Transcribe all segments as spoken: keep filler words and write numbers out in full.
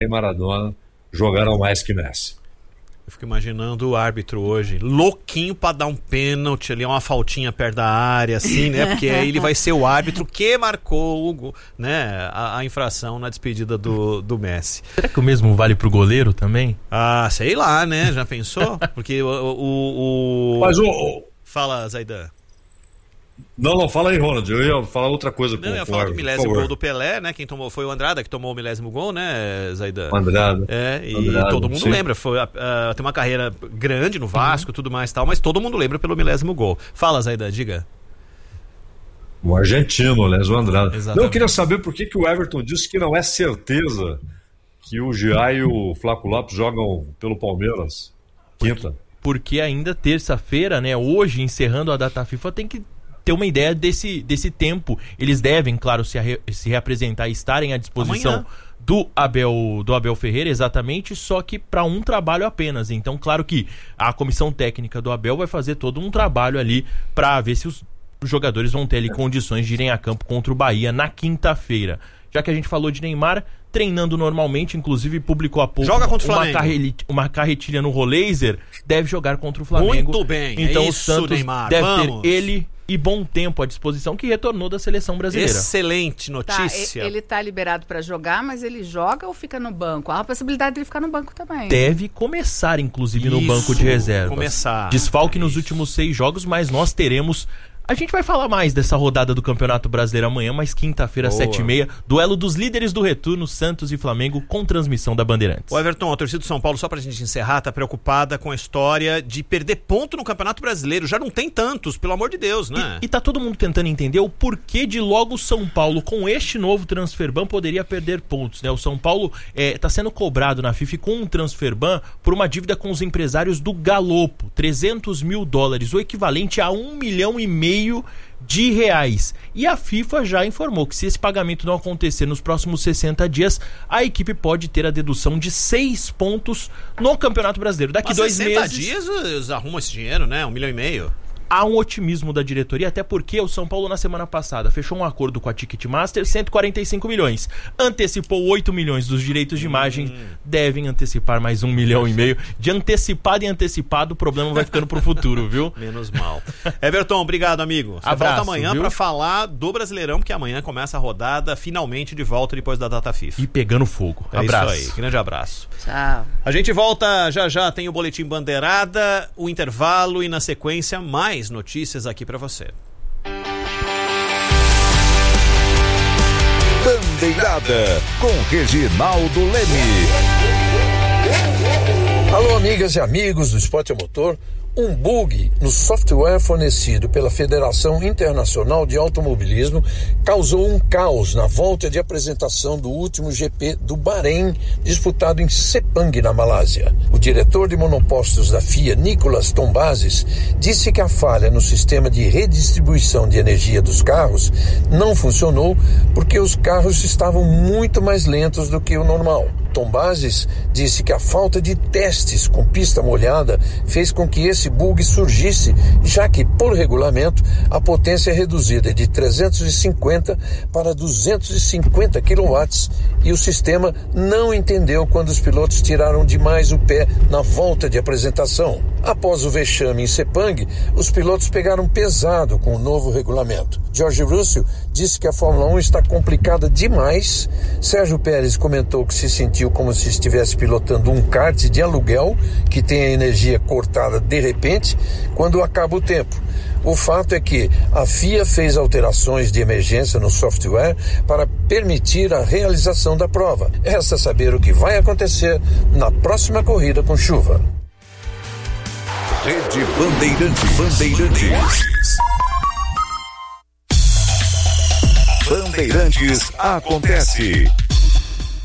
e Maradona jogaram mais que Messi. Eu fico imaginando o árbitro hoje, louquinho pra dar um pênalti ali, uma faltinha perto da área, assim, né? Porque aí ele vai ser o árbitro que marcou, né, a, a infração na despedida do, do Messi. Será que o mesmo vale pro goleiro também? Ah, sei lá, né? Já pensou? Porque o... o, o... Mas o... Fala, Zaidan. Não, não, fala aí, Ronald. Eu ia falar outra coisa com o Não, eu ia falar do milésimo gol do Pelé, né? Quem tomou foi o Andrada, que tomou o milésimo gol, né, Zaidan? Andrada. É, e Andrada, todo mundo sim. lembra. Foi, uh, tem uma carreira grande no Vasco e uhum. tudo mais e tal, mas todo mundo lembra pelo milésimo gol. Fala, Zaidan, diga. O argentino, aliás, o Andrada. Exatamente. Não, eu queria saber por que, que o Everton disse que não é certeza que o Gia e o Flaco Lopes jogam pelo Palmeiras. Quinta. Porque ainda terça-feira, né, hoje, encerrando a data FIFA, tem que ter uma ideia desse, desse tempo. Eles devem, claro, se, re, se reapresentar e estarem à disposição do Abel, do Abel Ferreira, exatamente, só que para um trabalho apenas. Então, claro que a comissão técnica do Abel vai fazer todo um trabalho ali para ver se os jogadores vão ter ali condições de irem a campo contra o Bahia na quinta-feira. Já que a gente falou de Neymar, treinando normalmente, inclusive publicou há pouco Joga contra o uma, Flamengo. carre, uma carretilha no Roleiser, deve jogar contra o Flamengo. Muito bem, então é o isso, Santos Neymar. deve Vamos. ter ele e bom tempo à disposição, que retornou da seleção brasileira. Excelente notícia. Tá, ele tá liberado para jogar, mas ele joga ou fica no banco? Há a possibilidade de ele ficar no banco também. Deve começar, inclusive, Isso, no banco de reservas. Começar. Desfalque é nos isso. últimos seis jogos, mas nós teremos... A gente vai falar mais dessa rodada do Campeonato Brasileiro amanhã, mas quinta-feira, sete e meia, duelo dos líderes do retorno, Santos e Flamengo, com transmissão da Bandeirantes. O Everton, a torcida do São Paulo, só pra gente encerrar, tá preocupada com a história de perder ponto no Campeonato Brasileiro. Já não tem tantos, pelo amor de Deus, né? E, e tá todo mundo tentando entender o porquê de logo o São Paulo, com este novo transferban, poderia perder pontos, né? O São Paulo é, tá sendo cobrado na FIFA com um transferban por uma dívida com os empresários do Galopo, trezentos mil dólares, o equivalente a um milhão e meio de reais. E a FIFA já informou que se esse pagamento não acontecer nos próximos sessenta dias, a equipe pode ter a dedução de seis pontos no Campeonato Brasileiro. Daqui Mas dois sessenta meses... dias eles arrumam esse dinheiro, né? Um milhão e meio. Há um otimismo da diretoria, até porque o São Paulo na semana passada fechou um acordo com a Ticketmaster, cento e quarenta e cinco milhões. Antecipou oito milhões dos direitos de imagem, hum. devem antecipar mais um milhão e meio. De antecipado em antecipado, o problema vai ficando pro futuro, viu? Menos mal. Everton, obrigado, amigo. Você Abraço, volta amanhã viu? pra falar do Brasileirão, porque amanhã começa a rodada, finalmente de volta depois da data FIFA. E pegando fogo. É Abraço. isso aí, grande abraço. Tchau. A gente volta já já, tem o Boletim Bandeirada, o intervalo e na sequência mais notícias aqui pra você. Bandeirada com Reginaldo Leme. Alô, amigas e amigos do Esporte a Motor. Um bug no software fornecido pela Federação Internacional de Automobilismo causou um caos na volta de apresentação do último G P do Bahrein, disputado em Sepang, na Malásia. O diretor de monopostos da F I A, Nicolas Tombazis, disse que a falha no sistema de redistribuição de energia dos carros não funcionou porque os carros estavam muito mais lentos do que o normal. Tombazis disse que a falta de testes com pista molhada fez com que esse bug surgisse, já que, por regulamento, a potência é reduzida de trezentos e cinquenta para duzentos e cinquenta quilowatts e o sistema não entendeu quando os pilotos tiraram demais o pé na volta de apresentação. Após o vexame em Sepang, os pilotos pegaram pesado com o novo regulamento. George Russell disse que a Fórmula um está complicada demais. Sérgio Pérez comentou que se sentiu como se estivesse pilotando um kart de aluguel que tem a energia cortada de repente quando acaba o tempo. O fato é que a F I A fez alterações de emergência no software para permitir a realização da prova. Resta saber o que vai acontecer na próxima corrida com chuva. Rede Bandeirantes. Bandeirantes. Bandeirantes acontece.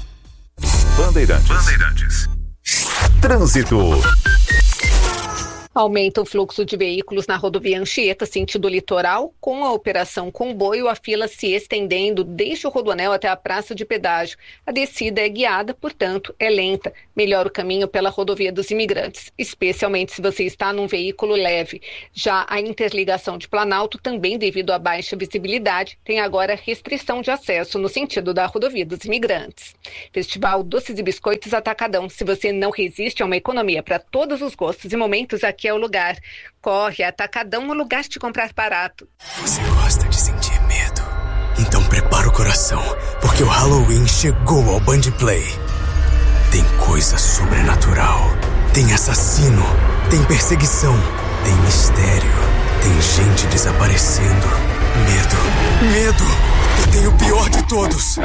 Bandeirantes. Bandeirantes. Trânsito. Aumenta o fluxo de veículos na rodovia Anchieta, sentido litoral. Com a operação comboio, a fila se estendendo desde o Rodoanel até a praça de pedágio. A descida é guiada, portanto, é lenta. Melhora o caminho pela rodovia dos Imigrantes, especialmente se você está num veículo leve. Já a interligação de Planalto, também devido à baixa visibilidade, tem agora restrição de acesso no sentido da rodovia dos Imigrantes. Festival Doces e Biscoitos Atacadão. Se você não resiste a uma economia para todos os gostos e momentos, aqui é o lugar. Corre, Atacadão, o lugar de comprar barato. Você gosta de sentir medo? Então prepara o coração, porque o Halloween chegou ao Band Play. Tem coisa sobrenatural, tem assassino, tem perseguição, tem mistério, tem gente desaparecendo. Medo, medo, e tem o pior de todos.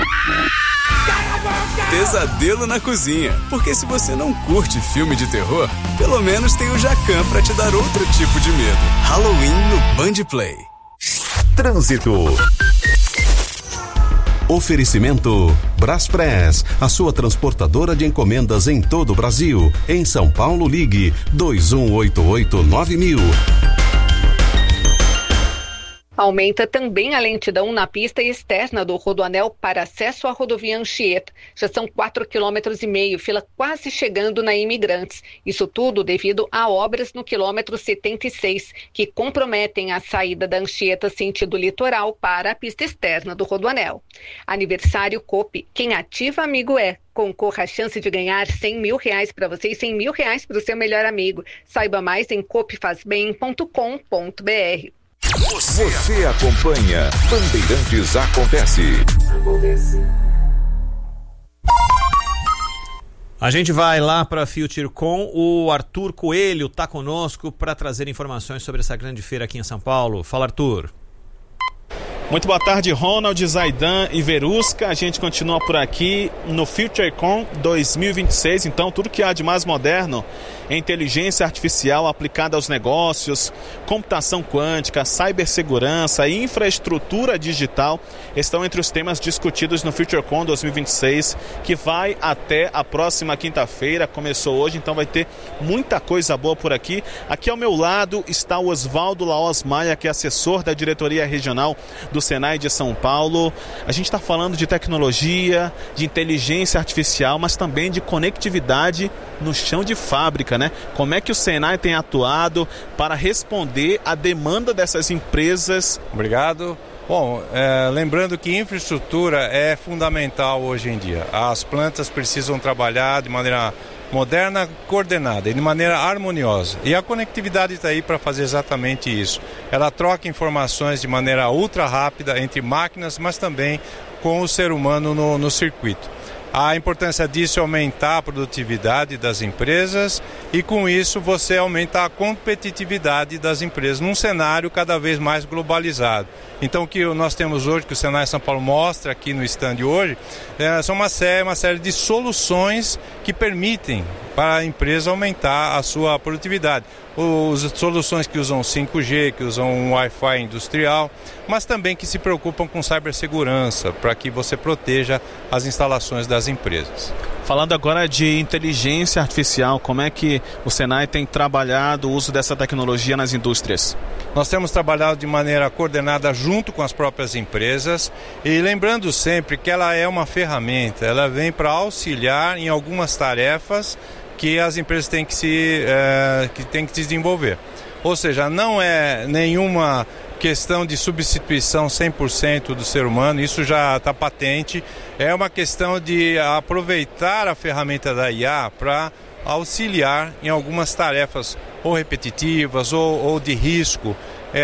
Pesadelo na cozinha, porque se você não curte filme de terror, pelo menos tem o Jacan pra te dar outro tipo de medo. Halloween no Band Play. Trânsito. Oferecimento Braspress, a sua transportadora de encomendas em todo o Brasil. Em São Paulo, ligue dois um oito oito nove mil. Aumenta também a lentidão na pista externa do Rodoanel para acesso à rodovia Anchieta. Já são quatro quilômetros e meio, fila quase chegando na Imigrantes. Isso tudo devido a obras no quilômetro setenta e seis, que comprometem a saída da Anchieta sentido litoral para a pista externa do Rodoanel. Aniversário Coop. Quem ativa, amigo é. Concorra à chance de ganhar cem mil reais para você e cem mil reais para o seu melhor amigo. Saiba mais em coop faz bem ponto com ponto b r. Você, Você acompanha Bandeirantes Acontece. A gente vai lá para a FutureCon. O Arthur Coelho está conosco para trazer informações sobre essa grande feira aqui em São Paulo. Fala, Arthur. Muito boa tarde, Ronald, Zaidan e Verusca. A gente continua por aqui no FutureCon dois mil e vinte e seis. Então, tudo que há de mais moderno em inteligência artificial aplicada aos negócios, computação quântica, cibersegurança e infraestrutura digital estão entre os temas discutidos no FutureCon dois mil e vinte e seis, que vai até a próxima quinta-feira. Começou hoje, então vai ter muita coisa boa por aqui. Aqui ao meu lado está o Oswaldo Laos Maia, que é assessor da diretoria regional do Senai de São Paulo. A gente está falando de tecnologia, de inteligência artificial, mas também de conectividade no chão de fábrica, né? Como é que o Senai tem atuado para responder à demanda dessas empresas? Obrigado. Bom, é, lembrando que infraestrutura é fundamental hoje em dia. As plantas precisam trabalhar de maneira moderna, coordenada e de maneira harmoniosa. E a conectividade está aí para fazer exatamente isso. Ela troca informações de maneira ultra rápida entre máquinas, mas também com o ser humano no, no circuito. A importância disso é aumentar a produtividade das empresas e, com isso, você aumenta a competitividade das empresas num cenário cada vez mais globalizado. Então, o que nós temos hoje, que o Senai São Paulo mostra aqui no stand hoje, é, são uma série, uma série de soluções que permitem para a empresa aumentar a sua produtividade. As soluções que usam cinco G, que usam um Wi-Fi industrial, mas também que se preocupam com cibersegurança, para que você proteja as instalações das empresas. Falando agora de inteligência artificial, como é que o Senai tem trabalhado o uso dessa tecnologia nas indústrias? Nós temos trabalhado de maneira coordenada junto com as próprias empresas e lembrando sempre que ela é uma ferramenta, ela vem para auxiliar em algumas tarefas que as empresas têm que se, é, que têm que se desenvolver. Ou seja, não é nenhuma questão de substituição cem por cento do ser humano, isso já está patente. É uma questão de aproveitar a ferramenta da I A para auxiliar em algumas tarefas ou repetitivas ou, ou de risco.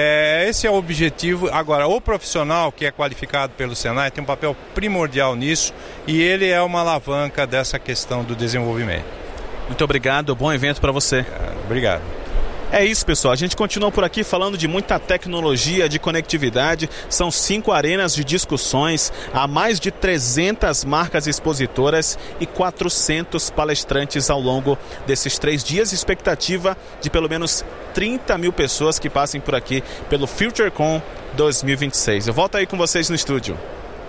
É, esse é o objetivo. Agora, o profissional que é qualificado pelo Senai tem um papel primordial nisso e ele é uma alavanca dessa questão do desenvolvimento. Muito obrigado, bom evento para você. Obrigado. É isso, pessoal. A gente continua por aqui falando de muita tecnologia, de conectividade. São cinco arenas de discussões, há mais de trezentas marcas expositoras e quatrocentos palestrantes ao longo desses três dias. Expectativa de pelo menos trinta mil pessoas que passem por aqui pelo FutureCon dois mil e vinte e seis. Eu volto aí com vocês no estúdio.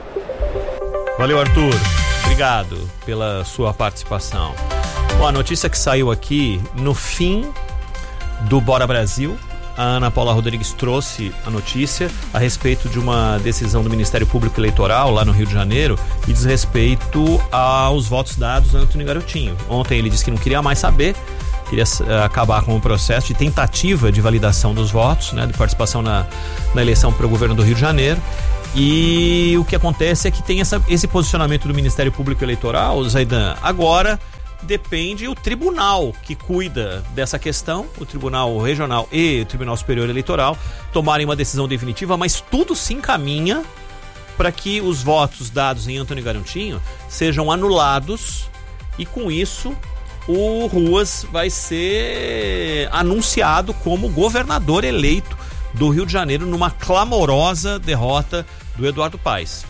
Valeu, Arthur. Obrigado pela sua participação. Bom, a notícia que saiu aqui no fim do Bora Brasil. A Ana Paula Rodrigues trouxe a notícia a respeito de uma decisão do Ministério Público Eleitoral lá no Rio de Janeiro que diz respeito aos votos dados a Antônio Garotinho. Ontem ele disse que não queria mais saber, queria uh, acabar com o processo de tentativa de validação dos votos, né, de participação na, na eleição para o governo do Rio de Janeiro. E o que acontece é que tem essa, esse posicionamento do Ministério Público Eleitoral, Zaidan. Agora depende o tribunal que cuida dessa questão, o Tribunal Regional e o Tribunal Superior Eleitoral, tomarem uma decisão definitiva, mas tudo se encaminha para que os votos dados em Antônio Garotinho sejam anulados e com isso o Ruas vai ser anunciado como governador eleito do Rio de Janeiro numa clamorosa derrota do Eduardo Paes.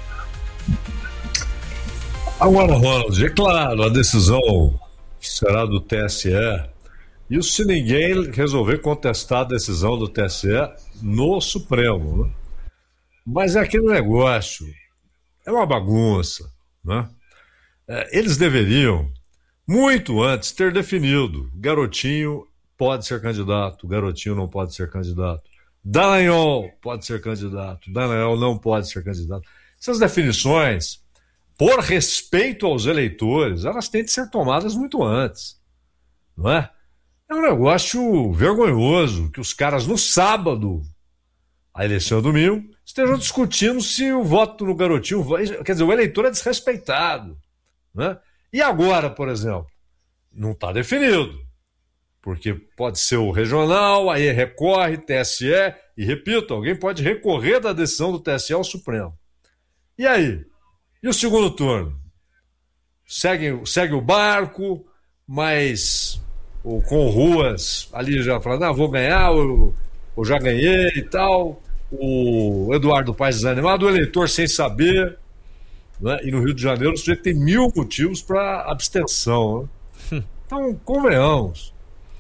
Agora, Ronald, é claro, a decisão será do T S E. Isso se ninguém resolver contestar a decisão do T S E no Supremo, né? Mas é aquele negócio, é uma bagunça, né? É, eles deveriam, muito antes, ter definido: Garotinho pode ser candidato, Garotinho não pode ser candidato, Dallagnol pode ser candidato, Dallagnol não pode ser candidato. Essas definições, por respeito aos eleitores, elas têm de ser tomadas muito antes, não é? É um negócio vergonhoso que os caras no sábado, a eleição é domingo, estejam discutindo se o voto no Garotinho, quer dizer, o eleitor é desrespeitado, né? E agora, por exemplo, não está definido, porque pode ser o regional, aí recorre, T S E, e repito, alguém pode recorrer da decisão do T S E ao Supremo. E aí? E o segundo turno? Segue, segue o barco, mas ou, com Ruas ali já falando, ah, vou ganhar, ou, ou já ganhei e tal. O Eduardo Paes desanimado, o eleitor sem saber, né? E no Rio de Janeiro o sujeito tem mil motivos para abstenção, né? Então, convenhamos.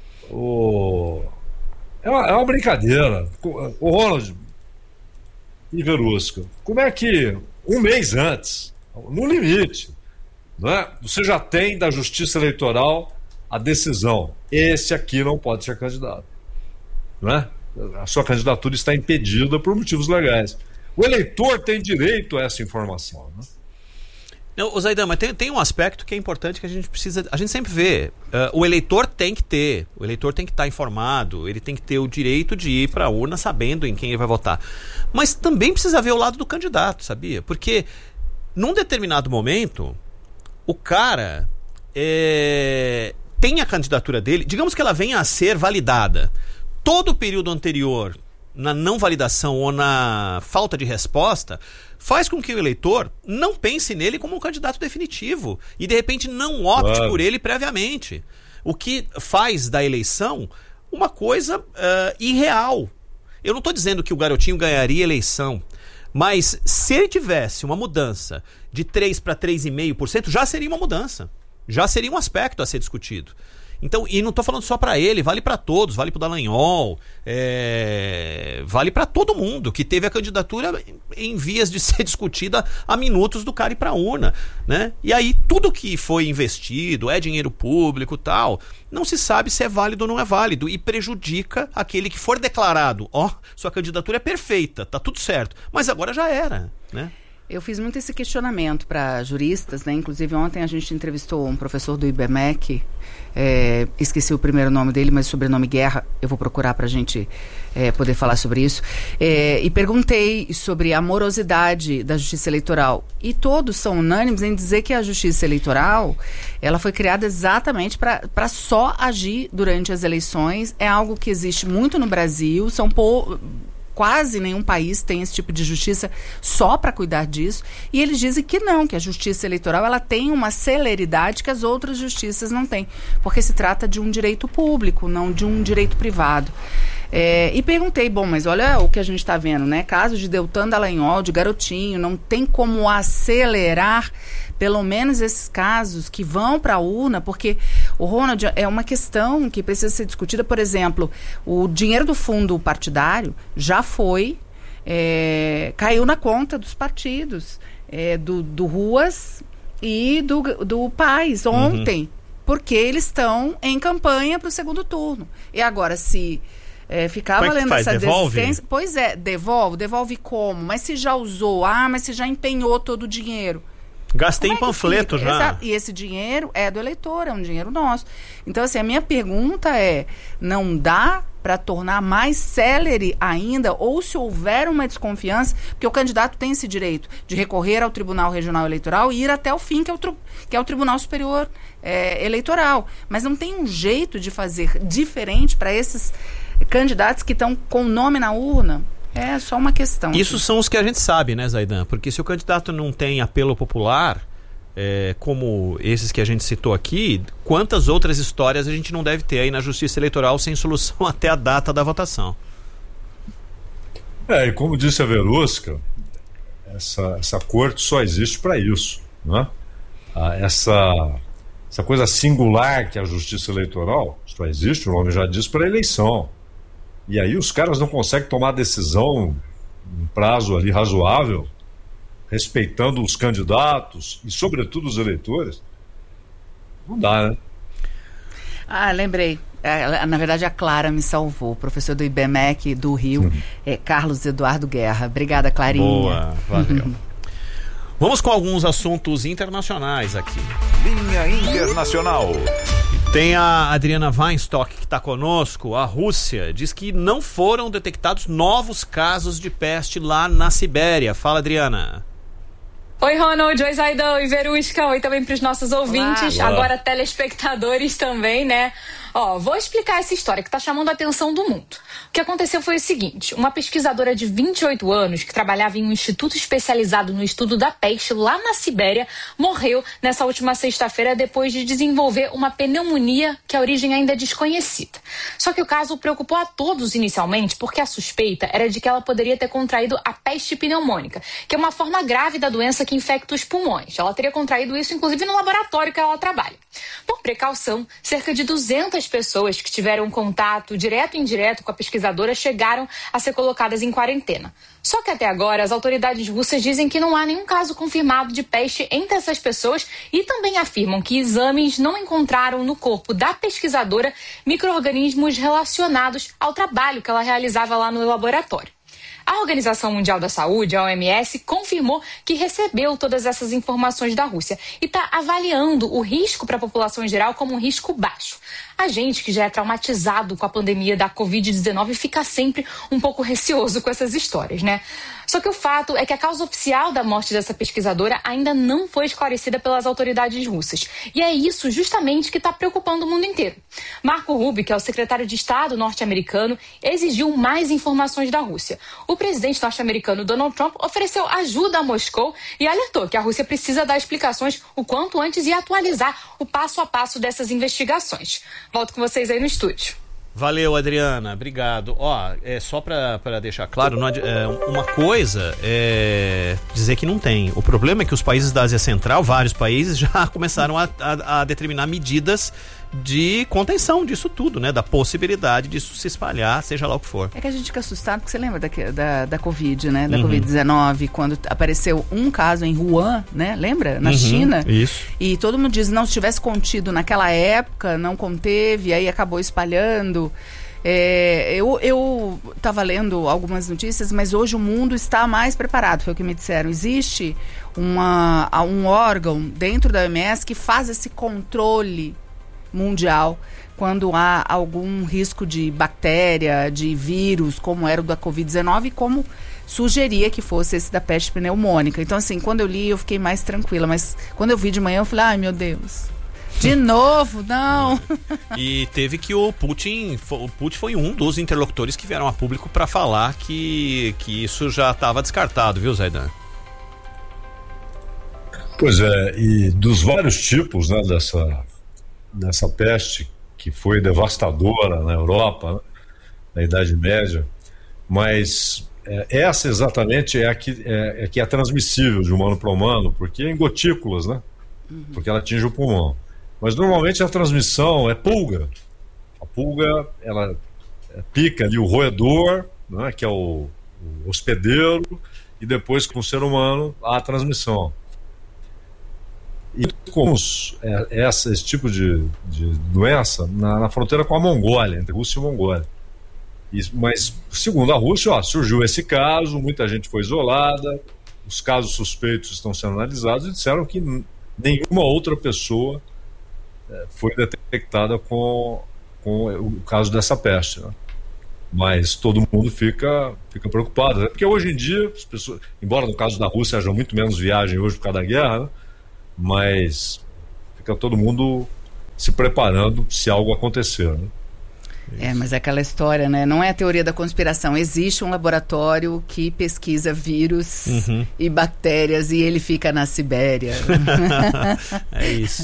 O... É, uma, é uma brincadeira. O Ronald e Verusca, como é que um mês antes, no limite, né, você já tem da Justiça Eleitoral a decisão: esse aqui não pode ser candidato, né? A sua candidatura está impedida por motivos legais. O eleitor tem direito a essa informação, né? Não, Zaidan, mas tem, tem um aspecto que é importante que a gente precisa, a gente sempre vê, uh, o eleitor tem que ter, o eleitor tem que estar informado, ele tem que ter o direito de ir para a urna sabendo em quem ele vai votar, mas também precisa ver o lado do candidato, sabia? Porque num determinado momento o cara é, tem a candidatura dele, digamos que ela venha a ser validada, todo o período anterior na não validação ou na falta de resposta faz com que o eleitor não pense nele como um candidato definitivo e de repente não opte claro. por ele previamente, o que faz da eleição uma coisa uh, irreal. Eu não estou dizendo que o Garotinho ganharia a eleição, mas se ele tivesse uma mudança de três para três vírgula cinco por cento, já seria uma mudança, já seria um aspecto a ser discutido. Então, e não estou falando só para ele, vale para todos, vale para o Dallagnol, é, vale para todo mundo que teve a candidatura em vias de ser discutida há minutos do cara ir para a urna, né? E aí tudo que foi investido, é dinheiro público e tal, não se sabe se é válido ou não é válido e prejudica aquele que for declarado, ó, oh, sua candidatura é perfeita, tá tudo certo, mas agora já era, né? Eu fiz muito esse questionamento para juristas, né? Inclusive ontem a gente entrevistou um professor do I B M E C, é, esqueci o primeiro nome dele, mas o sobrenome Guerra, eu vou procurar para a gente é, poder falar sobre isso, é, e perguntei sobre a morosidade da Justiça Eleitoral, e todos são unânimes em dizer que a Justiça Eleitoral, ela foi criada exatamente para só agir durante as eleições, é algo que existe muito no Brasil, são poucos... Quase nenhum país tem esse tipo de justiça só para cuidar disso. E eles dizem que não, que a justiça eleitoral ela tem uma celeridade que as outras justiças não têm. Porque se trata de um direito público, não de um direito privado. É, e perguntei, bom, mas olha o que a gente está vendo, né? Casos de Deltan Dallagnol, de Garotinho, não tem como acelerar pelo menos esses casos que vão para a urna, porque o Ronald é uma questão que precisa ser discutida. Por exemplo, o dinheiro do fundo partidário já foi, é, caiu na conta dos partidos, é, do, do Ruas e do, do Paes ontem. Uhum. porque eles estão em campanha para o segundo turno. E agora, se é, ficar Como é que valendo faz? essa Devolve? desistência... Pois é, devolve, devolve como? Mas se já usou, ah, mas se já empenhou todo o dinheiro... Gastei Como em é que panfleto fica? já. Exato. E esse dinheiro é do eleitor, é um dinheiro nosso. Então, assim, a minha pergunta é, não dá para tornar mais célere ainda, ou se houver uma desconfiança, porque o candidato tem esse direito de recorrer ao Tribunal Regional Eleitoral e ir até o fim, que é o, tru, que é o Tribunal Superior é, Eleitoral. Mas não tem um jeito de fazer diferente para esses candidatos que estão com o nome na urna? É só uma questão. Isso são os que a gente sabe, né, Zaidan? Porque se o candidato não tem apelo popular, é, como esses que a gente citou aqui, quantas outras histórias a gente não deve ter aí na Justiça Eleitoral sem solução até a data da votação? É, e como disse a Verusca, essa, essa corte só existe para isso, né? Ah, essa, essa coisa singular que é a Justiça Eleitoral só existe, o nome já diz, para eleição. E aí os caras não conseguem tomar decisão em prazo ali razoável, respeitando os candidatos e, sobretudo, os eleitores. Não dá, né? Ah, lembrei. É, na verdade, a Clara me salvou. O professor do I B M E C do Rio, uhum. é Carlos Eduardo Guerra. Obrigada, Clarinha. Boa, valeu. Vamos com alguns assuntos internacionais aqui. Linha Internacional. Tem a Adriana Weinstock que está conosco. A Rússia diz que não foram detectados novos casos de peste lá na Sibéria. Fala, Adriana. Oi, Ronald, oi, Zaidan, oi, Verusca, oi também para os nossos ouvintes, Olá. Agora telespectadores também, né? Ó, vou explicar essa história que está chamando a atenção do mundo. O que aconteceu foi o seguinte, uma pesquisadora de vinte e oito anos, que trabalhava em um instituto especializado no estudo da peste lá na Sibéria, morreu nessa última sexta-feira depois de desenvolver uma pneumonia que a origem ainda é desconhecida. Só que o caso preocupou a todos inicialmente, porque a suspeita era de que ela poderia ter contraído a peste pneumônica, que é uma forma grave da doença que infecta os pulmões. Ela teria contraído isso, inclusive, no laboratório que ela trabalha. Por precaução, cerca de duzentas pessoas que tiveram contato direto e indireto com a pesquisadora chegaram a ser colocadas em quarentena. Só que até agora as autoridades russas dizem que não há nenhum caso confirmado de peste entre essas pessoas e também afirmam que exames não encontraram no corpo da pesquisadora micro-organismos relacionados ao trabalho que ela realizava lá no laboratório. A Organização Mundial da Saúde, a O M S, confirmou que recebeu todas essas informações da Rússia e está avaliando o risco para a população em geral como um risco baixo. A gente que já é traumatizado com a pandemia da covid dezenove fica sempre um pouco receoso com essas histórias, né? Só que o fato é que a causa oficial da morte dessa pesquisadora ainda não foi esclarecida pelas autoridades russas. E é isso justamente que está preocupando o mundo inteiro. Marco Rubio, que é o secretário de Estado norte-americano, exigiu mais informações da Rússia. O presidente norte-americano Donald Trump ofereceu ajuda a Moscou e alertou que a Rússia precisa dar explicações o quanto antes e atualizar o passo a passo dessas investigações. Volto com vocês aí no estúdio. Valeu, Adriana, obrigado. Ó, é só para deixar claro, não, é, uma coisa é dizer que não tem. O problema é que os países da Ásia Central, vários países, já começaram a, a, a determinar medidas de contenção disso tudo, né? Da possibilidade disso se espalhar, seja lá o que for. É que a gente fica assustado, porque você lembra da, da, da Covid, né? Da uhum. covid dezenove, quando apareceu um caso em Wuhan, né? Lembra? Na uhum, China. Isso. E todo mundo diz, não, se tivesse contido naquela época, não conteve, aí acabou espalhando. É, eu, eu tava lendo algumas notícias, mas hoje o mundo está mais preparado, foi o que me disseram. Existe uma, um órgão dentro da O M S que faz esse controle mundial quando há algum risco de bactéria, de vírus, como era o da covid dezenove, como sugeria que fosse esse da peste pneumônica. Então, assim, quando eu li, eu fiquei mais tranquila, mas quando eu vi de manhã, eu falei, ai, meu Deus, de novo, não. E teve que o Putin, o Putin foi um dos interlocutores que vieram a público para falar que, que isso já estava descartado, viu, Zaidan? Pois é, e dos vários tipos, né, dessa dessa peste que foi devastadora na Europa, né, na Idade Média, mas é, essa exatamente é a, que, é, é que é transmissível de humano para humano, porque é em gotículas, né? Uhum. Porque ela atinge o pulmão. Mas normalmente a transmissão é pulga. A pulga, ela pica ali o roedor, né, que é o, o hospedeiro, e depois com o ser humano há a transmissão. E comuns é, essa, esse tipo de, de doença na, na fronteira com a Mongólia, entre Rússia e Mongólia. Isso, mas, segundo a Rússia, ó, surgiu esse caso, muita gente foi isolada, os casos suspeitos estão sendo analisados e disseram que nenhuma outra pessoa é, foi detectada com, com o caso dessa peste, né? Mas todo mundo fica, fica preocupado, né? Porque hoje em dia, as pessoas, embora no caso da Rússia haja muito menos viagem hoje por causa da guerra, né? Mas fica todo mundo se preparando se algo acontecer, né? É, mas é aquela história, né? Não é a teoria da conspiração. Existe um laboratório que pesquisa vírus uhum. e bactérias e ele fica na Sibéria. É isso.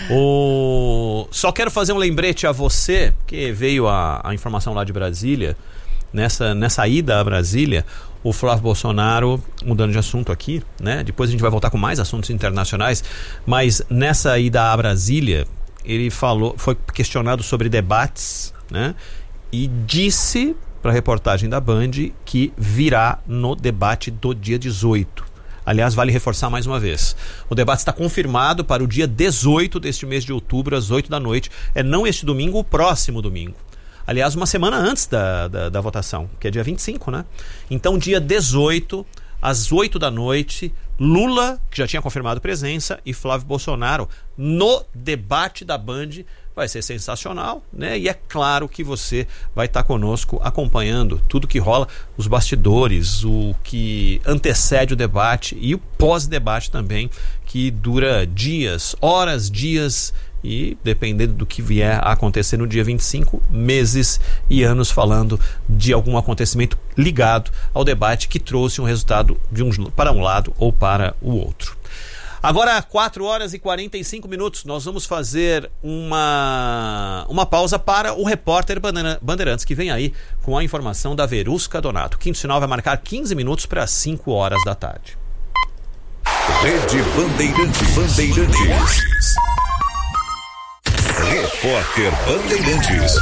O... Só quero fazer um lembrete a você, porque veio a, a informação lá de Brasília, nessa, nessa ida a Brasília, o Flávio Bolsonaro, mudando de assunto aqui, né? Depois a gente vai voltar com mais assuntos internacionais, mas nessa ida a Brasília, ele falou, foi questionado sobre debates, né? E disse para a reportagem da Band que virá no debate do dia dezoito. Aliás, vale reforçar mais uma vez, o debate está confirmado para o dia dezoito deste mês de outubro, às oito da noite. É não este domingo, o próximo domingo. Aliás, uma semana antes da, da, da votação, que é dia vinte e cinco, né? Então, dia dezoito, às oito da noite, Lula, que já tinha confirmado presença, e Flávio Bolsonaro no debate da Band. Vai ser sensacional, né? E é claro que você vai estar conosco acompanhando tudo que rola, os bastidores, o que antecede o debate e o pós-debate também, que dura dias, horas, dias e, dependendo do que vier a acontecer no dia vinte e cinco, meses e anos falando de algum acontecimento ligado ao debate que trouxe um resultado de um, para um lado ou para o outro. Agora, quatro horas e quarenta e cinco minutos, nós vamos fazer uma, uma pausa para o repórter Bandeirantes, que vem aí com a informação da Verusca Donato. Quinto sinal vai marcar quinze minutos para cinco horas da tarde. Rede Bandeirantes. Bandeirantes. Repórter Bandeirantes.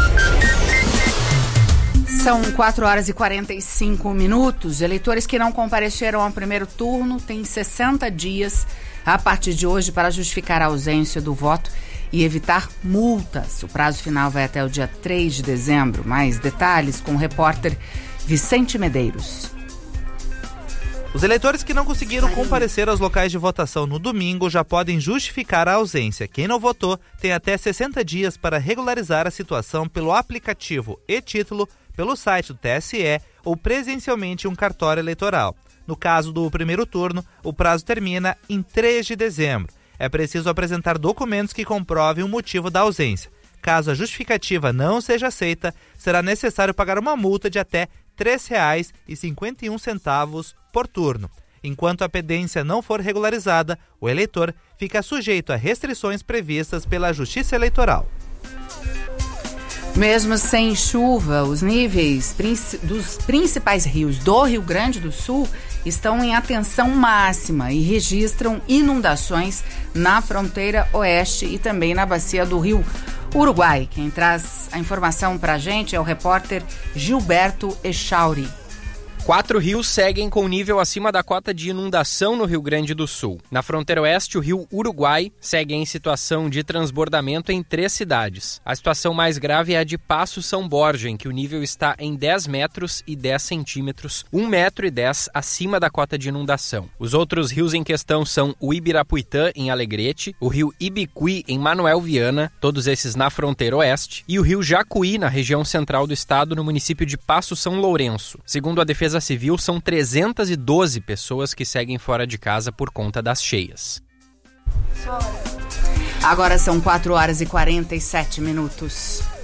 São quatro horas e quarenta e cinco minutos. Eleitores que não compareceram ao primeiro turno têm sessenta dias a partir de hoje para justificar a ausência do voto e evitar multas. O prazo final vai até o dia três de dezembro. Mais detalhes com o repórter Vicente Medeiros. Os eleitores que não conseguiram comparecer aos locais de votação no domingo já podem justificar a ausência. Quem não votou tem até sessenta dias para regularizar a situação pelo aplicativo e-título, pelo site do T S E ou presencialmente em um cartório eleitoral. No caso do primeiro turno, o prazo termina em três de dezembro. É preciso apresentar documentos que comprovem o motivo da ausência. Caso a justificativa não seja aceita, será necessário pagar uma multa de até três reais e cinquenta e um centavos por turno. Enquanto a pendência não for regularizada, o eleitor fica sujeito a restrições previstas pela Justiça Eleitoral. Mesmo sem chuva, os níveis dos principais rios do Rio Grande do Sul estão em atenção máxima e registram inundações na fronteira oeste e também na bacia do Rio Uruguai. Quem traz a informação para a gente é o repórter Gilberto Echauri. Quatro rios seguem com nível acima da cota de inundação no Rio Grande do Sul. Na fronteira oeste, o rio Uruguai segue em situação de transbordamento em três cidades. A situação mais grave é a de Passo São Borja, em que o nível está em dez metros e dez centímetros, um metro e dez acima da cota de inundação. Os outros rios em questão são o Ibirapuitã, em Alegrete, o rio Ibicuí, em Manuel Viana, todos esses na fronteira oeste, e o rio Jacuí, na região central do estado, no município de Passo São Lourenço. Segundo a Defesa Civil, são trezentas e doze pessoas que seguem fora de casa por conta das cheias. Agora são quatro horas e quarenta e sete minutos.